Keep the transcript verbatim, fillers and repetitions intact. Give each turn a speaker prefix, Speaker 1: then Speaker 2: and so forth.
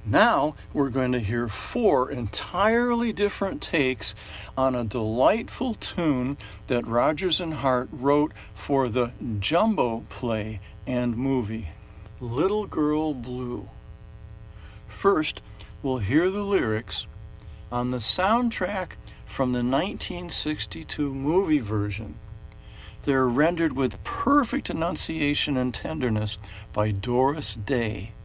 Speaker 1: Now we're going to hear four entirely different takes on a delightful tune that Rodgers and Hart wrote for the Jumbo play and movie, Little Girl Blue. First, we'll hear the lyrics on the soundtrack from the nineteen sixty-two movie version. They're rendered with perfect enunciation and tenderness by Doris Day.